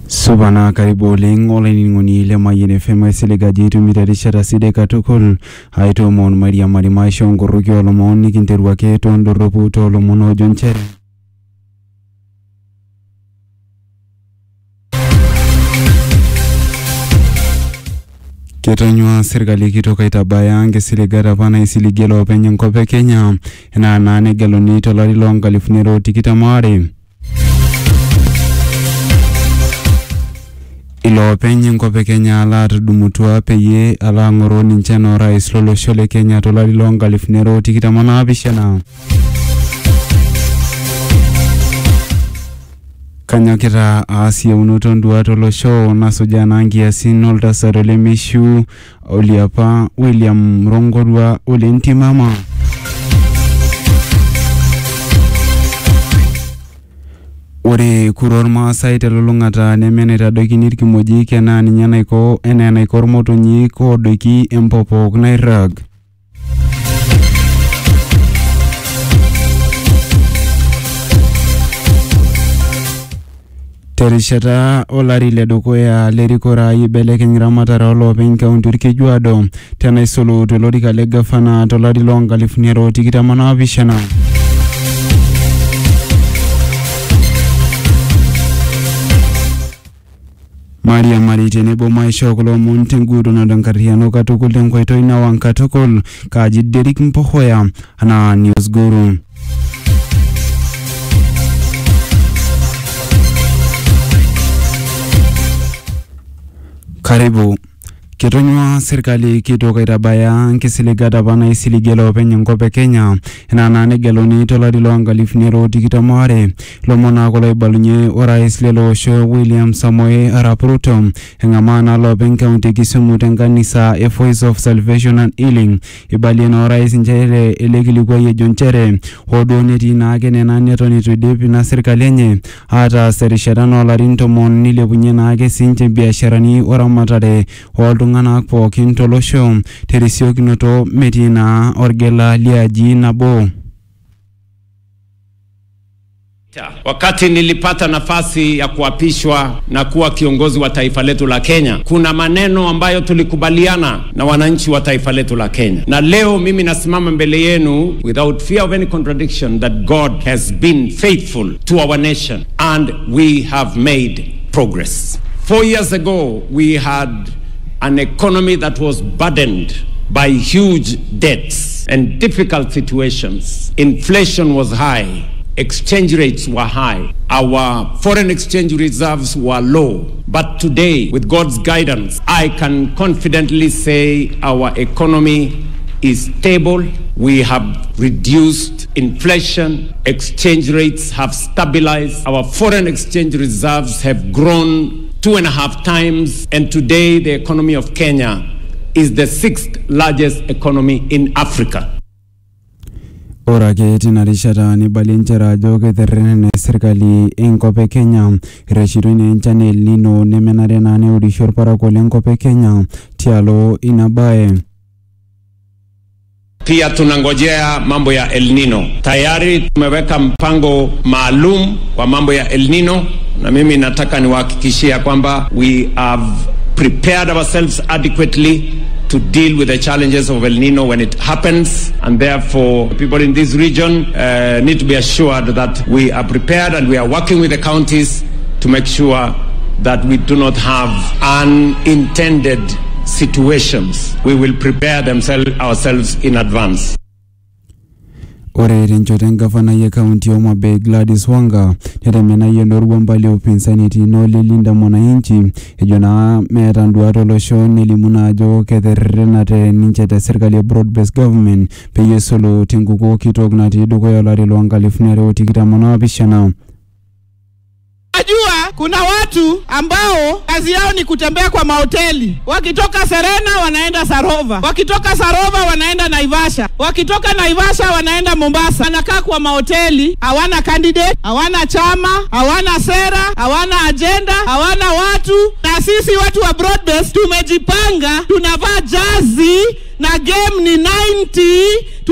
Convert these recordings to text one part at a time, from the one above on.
Subana karibu ling olainining'oni le Mayian FM siligaji itumita rishata sidai katukul aitoomon Maria maisho nkoroki olomon nikinteru ake tondorropu toolomon ojo nchere ketonyua serikali kitok aitabaya nkisiligata apa naisiligie loopeny enkop e Kenya enaa negeluni tolari loo 2022. Iloopeny enkop e Kenya ala atudumutua peyie ala ang'oro ninche norais lolosho le Kenya tolari loo 2027. Kanyokita aas yaunoto nduat olosho nasuja naa nkiasin oltasat Olemishu oliapa William Rongorwa Ole Ntimama. Ore kuror Maasai telulung'ata nemenaitadokini irkimojik enaa ninye naiko irmotonyik oodoiki empopok nairrag. Terishata olari ledukuya lerikora ibelekeny ramatare olopeny kaunti Orkejuado tenaisulu tolorika le gavana tolari loo 2027. Maria Mari tenebo maisho kulomon tengudo na dankarriano katukul tenkoitoi nawang katukul kaji Derek Mpohoya ana News Guru. Karibu. Ketonyua serikali kitok aitabaya nkisiligata apa naisiligie loopeny enkop e Kenya enaa negeluni tolari loo 2022 lomon ake loibalunye orais lele osho William Samoei Arap Ruto eng'amaa naa loopeny kaunti Kisumu tenkanisa e Voice of Salvation and Healing ibalie naa orais nchere ele kilikuai ejo nchere hoo netii naake nena neton eitu idip ina serikali enye ataas terishata noolarin 10 nilepunye naake sinche biasharani oramatare iltung'anak pookin tolosho terisiokinoto metii naa orgela liaji nabo. Wakati nilipata nafasi ya kuapishwa na kuwa kiongozi wa taifa letu la Kenya, kuna maneno ambayo tulikubaliana na wananchi wa taifa letu la Kenya. Na leo mimi nasimama mbele yenu without fear of any contradiction that God has been faithful to our nation and we have made progress. 4 years ago we had an economy that was burdened by huge debts and difficult situations. Inflation was high. Exchange rates were high. Our foreign exchange reserves were low. But today, with God's guidance, I can confidently say our economy is stable. We have reduced inflation. Exchange rates have stabilized. Our foreign exchange reserves have grown 2.5 times. And today, the economy of Kenya is the 6th largest economy in Africa. Ora ke tinarishata ni balinchera ajo keterrene serikali enkop e Kenya irashiruni enchan El Nino nemenare naa neurisho orparakuo lenkop e Kenya tialo inabaye. Pia tunangojea mambo ya El Nino. Tayari tumeweka mpango maalum kwa mambo ya El Nino na mimi nataka niwahakikishia kwamba we have prepared ourselves adequately to deal with the challenges of El Nino when it happens, and therefore people in this region need to be assured that we are prepared and we are working with the counties to make sure that we do not have unintended situations. We will prepare ourselves in advance. Ore rinchote gavana ye kaunti ya Homa Bay Gladys Wanga netemena yendorwa mbali upinzani tino Linda Mwananchi ejo naa meeta nduat olosho nelimu naa ajo keterrenate ninche te serikali broad based government peyie esulu tenkukuo kitok natii dukuya olari loo 2027. Najua kuna watu ambao kazi yao ni kutembea kwa mahoteli. Wakitoka Serena wanaenda Sarova. Wakitoka Sarova wanaenda Naivasha. Wakitoka Naivasha wanaenda Mombasa. Wanakaa kwa mahoteli, hawana candidate, hawana chama, hawana sera, hawana agenda, hawana watu. Na sisi watu wa broadbase tumejipanga, tunavaa jazi na game ni 90,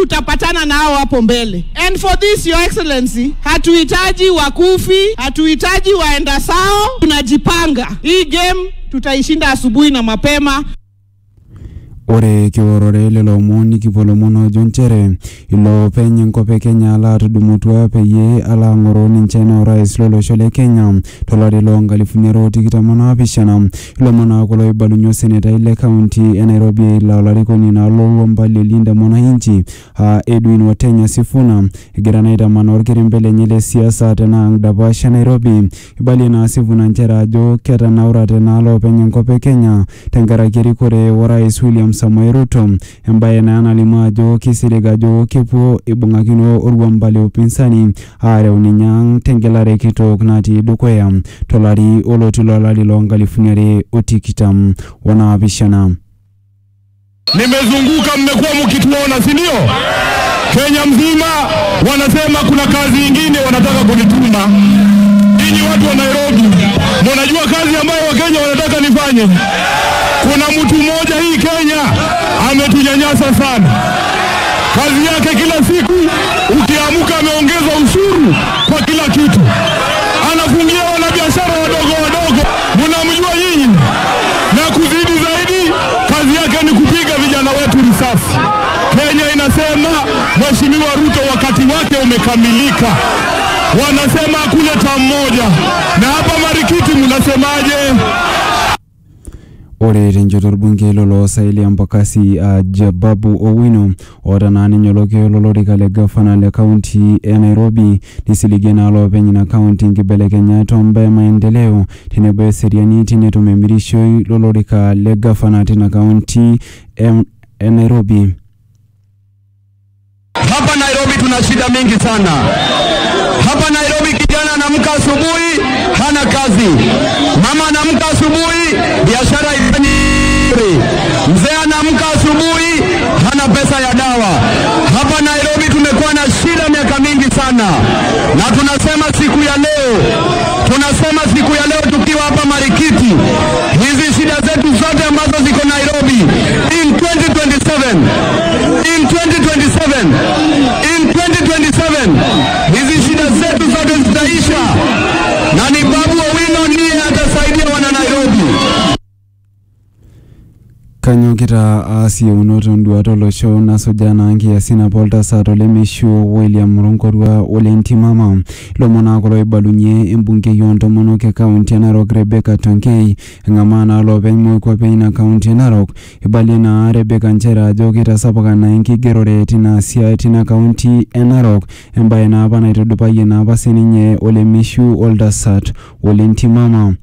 tutapatana nao hapo mbele. And for this, Your Excellency, hatuhitaji wakufi, hatuhitaji waenda sao, tunajipanga. Hii game tutaishinda asubuhi na mapema. Ore kiworore lelo moni kipolomono jonchere ilo penye nkope Kenya ala tudumutua peye ala ngoro nincheno rais lolo shole Kenya tolari lo ngalifuniero tikitamona apishana ilo mona kolo ibalunyo seneta ile county Nairobi la larikoni na lolo mbali linda mona hinchi Edwin Watenya Sifuna igirana itamana orkirimbele nyele siasa tena ngdabasha Nairobi ibali na Sifuna nchera jo keta naura tena lo penye nkope Kenya tengara kirikore wa rais William Samoei Ruto ambaye na analima jo kisiriga jo kipu ibungakino urwambali upinsani are uninyang tengelare kitok nati dukwea tolari olotulolari longalifuniare utikitam wanabishana. Nimezunguka, mmekuwa mkituona, si ndio? Kenya mzima wanasema kuna kazi nyingine wanataka kunituma. Ninyi watu wa Nairobi, mnajua kazi ambayo Wakenya wanataka nifanye? Kuna mtu mmoja hii Kenya ametunyanyasa sana. Kazi yake kila siku ukiamuka ameongeza ushuru kwa kila kitu. Anafungia wanabiashara wadogo wadogo. Mnamjua nyinyi? Na kuzidi zaidi, kazi yake ni kupiga vijana wetu risasi. Kenya inasema Mheshimiwa Ruto wakati wake umekamilika. Wanasema hakuna hata mmoja. Na hapa Marikiti mnasemaje? Ore renjotor bunge lolo saili ambakasi Jababu Owino ora nani nyoloke lolo kale gavana le county Nairobi nisiligena lo penyina county ngibele Kenya tombe maendeleo tinebe seriani tinetumemirisho lolo kale gavana tina county Nairobi. Hapa Nairobi tuna shida mingi sana. Hapa Nairobi kijana anamka asubuhi hana kazi. Mama anamka asubuhi biashara ifanye. Mzee anamka asubuhi hana pesa ya dawa. Hapa Nairobi tumekuwa na shida miaka mingi sana. Na tunasema siku ya leo tukiwa hapa Marikiti, hizi shida zetu zote ambazo ziko Nairobi in 2027 hizi shida zetu zote zitaisha, na ni Babu Owino ndiye atasaidia wana Nairobi. Kanyo kita asi unoto nduato losho na sojana angi ya sina polta sato lemishu William Ronkorua Olentimama lomona kolo ibalunye imbunge yonto monoke county Narok Rebecca Tonkei ngamana lo penmo kwa peina county Narok ibalina Rebecca Nchera jo kita sapaka na inki gerore tina siya tina county Narok embaye na hapa na itodupaye na hapa seninye Olemishu Oldasat Olentimama.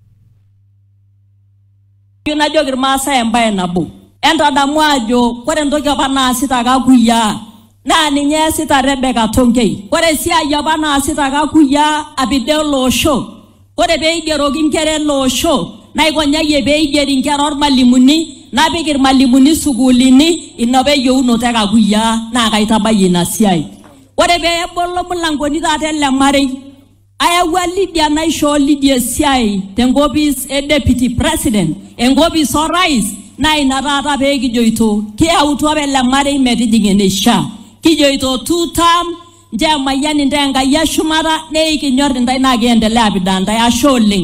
Yunajo girmasa embaye nabo enda damwajo kore ndoki abana sitaka kuya na ninye sita Rebecca Tonkei kore sia yabana sitaka kuya abidelo show kore beigero ginkere lo show na ikonyaye beigeri nkero malimuni na bigir malimuni sugulini inobe youno teka kuya na kaitabaye na siai kore be bollo mulangoni tatelle mare ayawa Lydia naisho Lydia siai tengobis deputy president engobis rais na inarata peki joito kia utuwabe la mare imetijigenesha kijoito 2 term njema yani ndenga ya shumara neiki nyordi ndaina kiendelea bidanda ya sholing.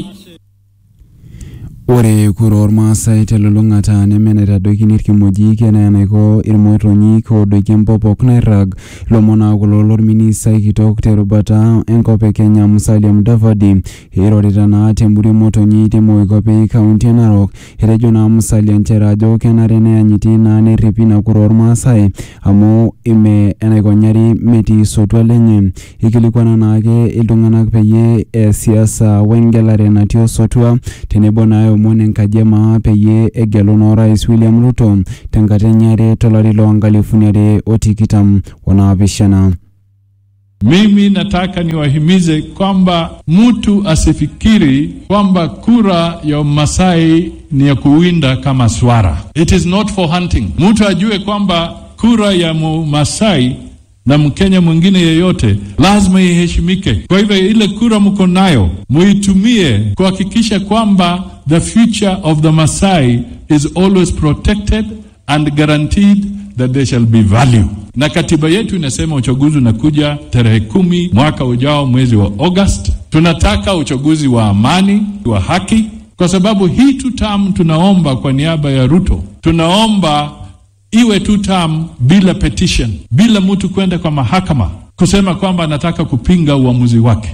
Ore kuror Maasai telulungata nemeneta dokinir kimoji kena yanaiko irmoitonyi ko dokempopok nairag lomona kulolor minisai kitok terubata enkope Kenya Musalia Mudavadi irorita na temburi motonyi temo ikope county Narok irejo na Musalia Nchera jo kenare neanyiti na neripi na kuror Maasai amo ime enaiko nyari meti sotwa lenye ikilikwana nake iltunganak peye siasa wengelare natio sotwa tenebo nayo mone nkajema peye egelono rais William Ruto tengatenyare tolari lo angalifuniare otikitam wanabishana. Mimi nataka niwahimize kwamba mtu asifikiri kwamba kura ya Masai ni ya kuwinda kama swara. It is not for hunting. Mtu ajue kwamba kura ya Masai na Mkenya mwingine yeyote lazima iheshimike. Kwa hivyo ile kura mko nayo muitumie kuhakikisha kwamba the future of the Masai is always protected and guaranteed that there shall be value. na katiba yetu inasema uchaguzi unakuja tarehe 10 mwaka ujao mwezi wa August. Tunataka uchaguzi wa amani, wa haki, kwa sababu hii 2 term tunaomba kwa niaba ya Ruto. Tunaomba iwe 2 term bila petition, bila mtu kwenda kwa mahakama kusema kwamba anataka kupinga uamuzi wake.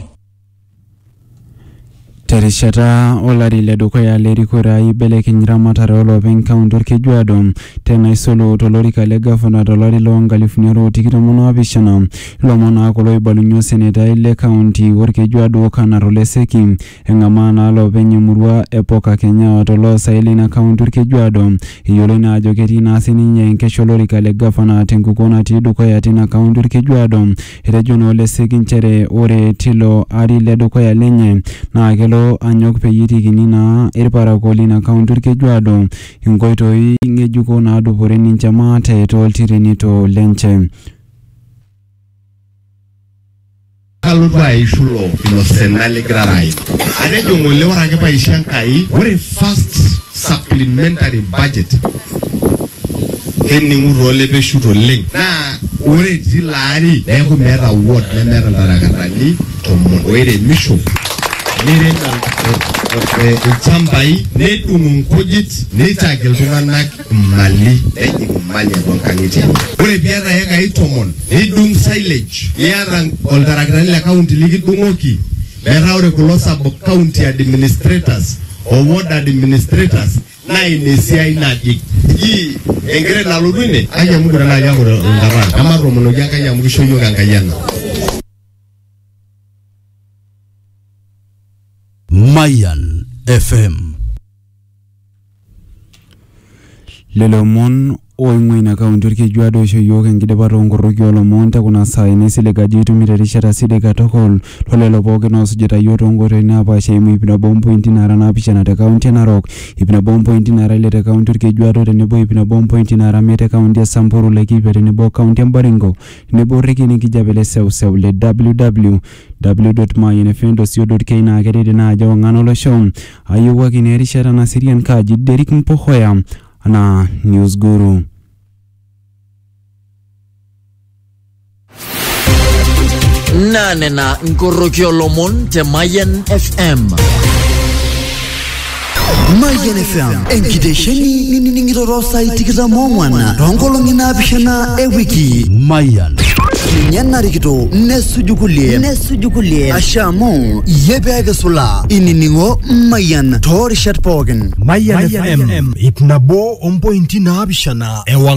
Terishata olari ledukuya lerikura ibelekeny ramatare olopeny kaunti Orkejuado tena isolo tolorika le gavana tolari loonkalifuni are tikitam oopishana ilomon kulo oibalunye osenetai le kaunti Orkejuado Kanaro Leseki eng'amaa naa loopeny emurua epoka Kenya toloosaen leina kaunti Orkejuado eyioloi naa ajo ketii naa sininye enkesha olorika le gavana tenkukuo natii dukuya tina kaunti Orkejuado. Etejo naa Leseki nchere ore tilo ari ledukuya lenye naa kelo anyok peyie itikini naa irparakuo lina kaunti Orkejuado inkoitoi ng'ejuko naadupore ninche maate tooltirenito lenche. Kalotu aishulo ilo senali grarai. Anejo ng'ole ore ake paisha Enkai, ore first supplementary budget kening'u toolepeshut oleng. Naa ore tilo ari neeku meeta ward nemeeta iltarakitani 10 oiremisho. Nirem ilchambai nedung' nkujit neitaki iltung'anak mali nejing' mali atua nkang'itie. Ore piata ekai 10 nidung' silage niata oltarakitani le kaunti likidung'oki metaa ore kulo sub county administrators o ward administrators naa ina esiai najing'. Hii enkire nalotu ine ake Mungu naaji ako nkarara amatomonoki Enkai amu kisho yiok Enkai ena. Mayan FM. Lelomon oing'uina kaunti Orkejuado oisho yiok enkidipato onkoroki olomon tekuna saai neisilig ajo itumito erishata sidai katukul tolelo pookin oosujita yiok toonkoitoi naapaasha eimu 100.7 te kaunti Narok, 100.6 te kaunti Orkejuado tenebo 100.5 te kaunti e Samburu, Laikipia tenebo kaunti e Baringo tenebo orrekieni enkijape le seuseu le www.mayanfm.co.ke naa kereti naa ajo ng'ano olosho ayiewuaki naa erishata naserian kaaji Derek Mpohoya ana News Guru. Nanena nkoroki olomon te Mayan FM. Mayan FM enkitesheni nining'ito saai 24 toonkolong'i naapishana ewiki. Mayan ninye narikito nesuju kulie ashamu yepeke sula inining'o Mayan toorishat pookin. Mayan FM 101.7